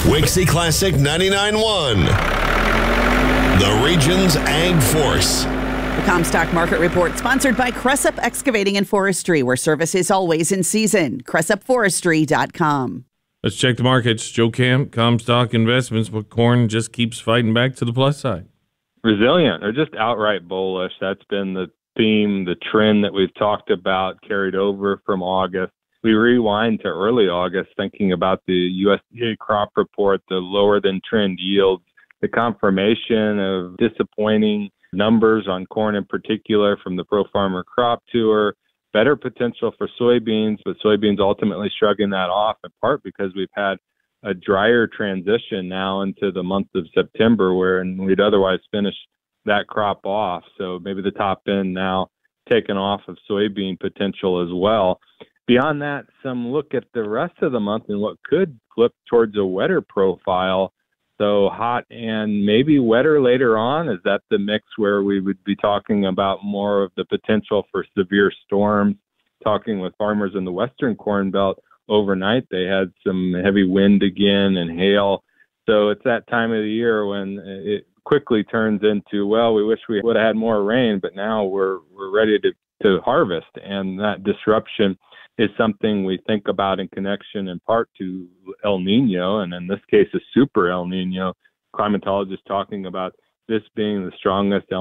Wixie Classic 99.1. The region's Ag Force. The Comstock Market Report, sponsored by Cressup Excavating and Forestry, where service is always in season. CressupForestry.com. Let's check the markets. Joe Camp, Comstock Investments, but corn just keeps fighting back to the plus side. Resilient or just outright bullish. That's been the theme, the trend that we've talked about carried over from August. We rewind to early August thinking about the USDA crop report, the lower than trend yields, the confirmation of disappointing numbers on corn in particular from the Pro Farmer Crop Tour, better potential for soybeans, but soybeans ultimately shrugging that off in part because we've had a drier transition now into the month of September where we'd otherwise finish that crop off. So maybe the top end now taken off of soybean potential as well. Beyond that, some look at the rest of the month and what could flip towards a wetter profile. So hot and maybe wetter later on. Is that the mix where we would be talking about more of the potential for severe storms? Talking with farmers in the Western Corn Belt overnight, they had some heavy wind again and hail. So it's that time of the year when it quickly turns into, well, we wish we would have had more rain, but now we're ready to harvest. And that disruption is something we think about in connection in part to El Nino, and in this case, a super El Nino. Climatologists talking about this being the strongest El